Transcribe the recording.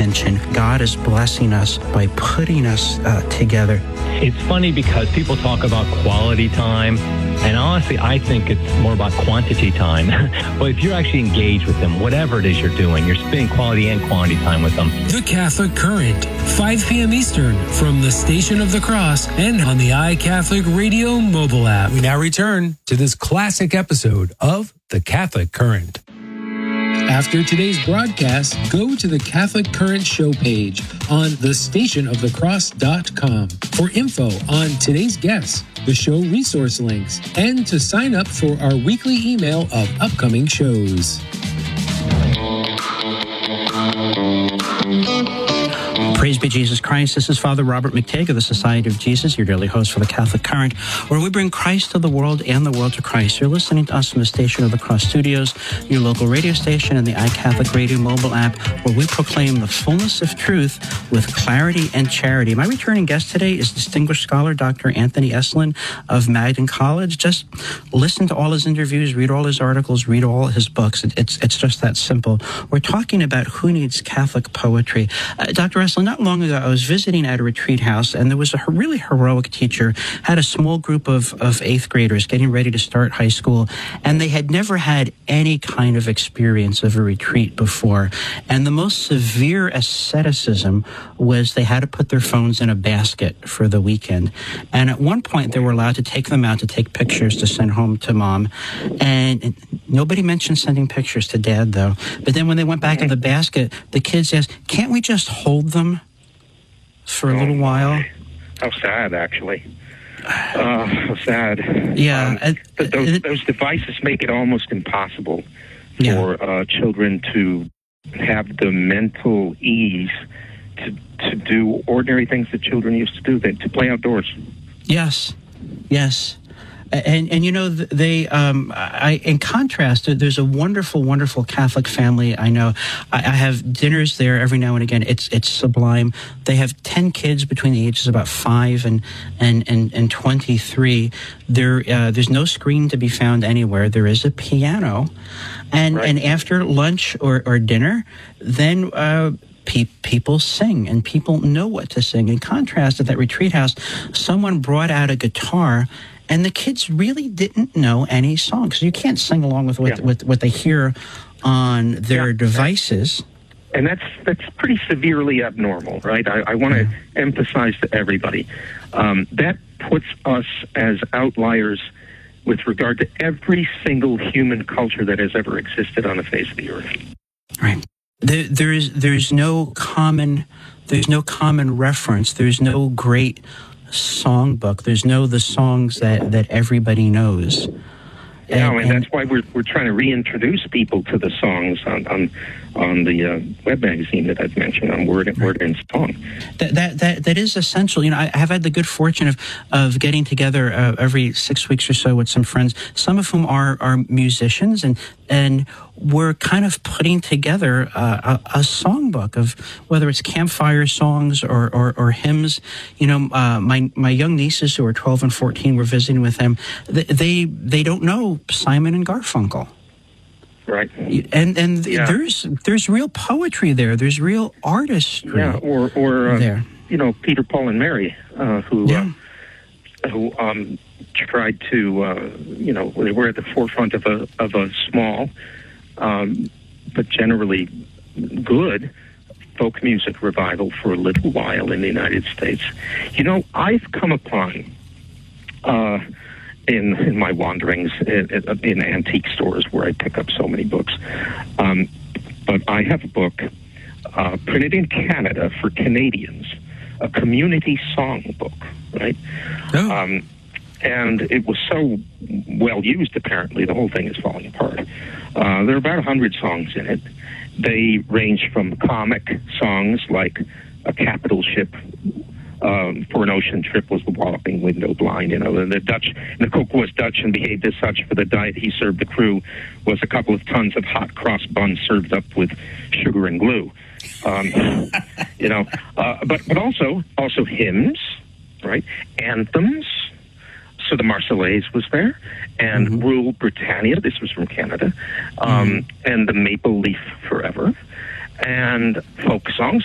intention. God is blessing us by putting us together. It's funny because people talk about quality time, and honestly, I think it's more about quantity time. But if you're actually engaged with them, whatever it is you're doing, you're spending quality and quantity time with them. The Catholic Current, 5 p.m. Eastern, from the Station of the Cross and on the iCatholic Radio mobile app. We now return to this classic episode of The Catholic Current. After today's broadcast, go to the Catholic Current show page on thestationofthecross.com for info on today's guests, the show resource links, and to sign up for our weekly email of upcoming shows. Praise be Jesus Christ. This is Father Robert McTague of the Society of Jesus, your daily host for the Catholic Current, where we bring Christ to the world and the world to Christ. You're listening to us from the Station of the Cross Studios, your local radio station, and the iCatholic Radio mobile app, where we proclaim the fullness of truth with clarity and charity. My returning guest today is distinguished scholar Dr. Anthony Esolen of Magdalen College. Just listen to all his interviews, read all his articles, read all his books. It's just that simple. We're talking about who needs Catholic poetry. Dr. Esolen, not long ago, I was visiting at a retreat house, and there was a really heroic teacher, had a small group of 8th graders getting ready to start high school, and they had never had any kind of experience of a retreat before. And the most severe asceticism was they had to put their phones in a basket for the weekend. And at one point, they were allowed to take them out to take pictures to send home to mom. And nobody mentioned sending pictures to dad, though. But then when they went back in the basket, the kids asked, "Can't we just hold them for a little while?" How sad, actually. How sad. Yeah. Those devices make it almost impossible for children to have the mental ease to do ordinary things that children used to do, to play outdoors. Yes. And you know, in contrast, there's a wonderful, wonderful Catholic family I know. I have dinners there every now and again. It's sublime. They have 10 kids between the ages of about 5 and 23. There's no screen to be found anywhere. There is a piano. And after lunch or dinner, then people sing, and people know what to sing. In contrast, at that retreat house, someone brought out a guitar, and the kids really didn't know any songs. You can't sing along with what they hear on their devices. And that's pretty severely abnormal, right? I want to emphasize to everybody, that puts us as outliers with regard to every single human culture that has ever existed on the face of the earth. Right. There's no common reference. There's no great songbook. There's the songs that everybody knows. And that's why we're trying to reintroduce people to the songs on the web magazine that I've mentioned, on Word and Song. That is essential. You know, I have had the good fortune of getting together every 6 weeks or so with some friends, some of whom are musicians, and we're kind of putting together a songbook of whether it's campfire songs or hymns. You know, my young nieces who are 12 and 14, we're visiting with them. They don't know Simon and Garfunkel. Right. And there's real poetry there. There's real artistry. Yeah, or there. You know, Peter, Paul, and Mary, who tried to, they were at the forefront of a small, but generally good folk music revival for a little while in the United States. You know, I've come upon, in my wanderings in antique stores where I pick up so many books, but I have a book printed in Canada for Canadians, a community song book, right? Oh. And it was so well used, apparently, the whole thing is falling apart. There are about 100 songs in it. They range from comic songs like A Capital Ship, For an Ocean Trip Was the Walloping Window Blind, and the cook was Dutch and behaved as such. For the diet he served the crew was a couple of tons of hot cross buns served up with sugar and glue. But also hymns, right? Anthems. So the Marseillaise was there, and Rule Britannia, this was from Canada, and the Maple Leaf Forever, and folk songs.